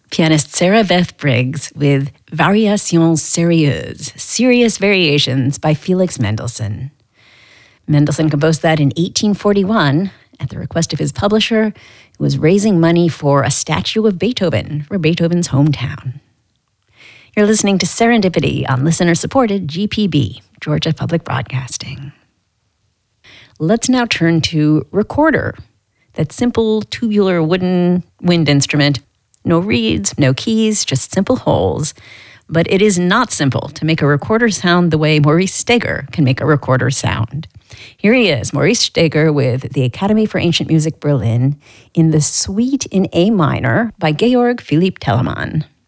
Pianist Sarah Beth Briggs with Variations Sérieuses, Serious Variations by Felix Mendelssohn. Mendelssohn composed that in 1841 at the request of his publisher, who was raising money for a statue of Beethoven for Beethoven's hometown. You're listening to Serendipity on listener-supported GPB, Georgia Public Broadcasting. Let's now turn to recorder, that simple tubular wooden wind instrument. No reeds, no keys, just simple holes. But it is not simple to make a recorder sound the way Maurice Steger can make a recorder sound. Here he is, Maurice Steger with the Academy for Ancient Music Berlin in the Suite in A minor by Georg Philipp Telemann.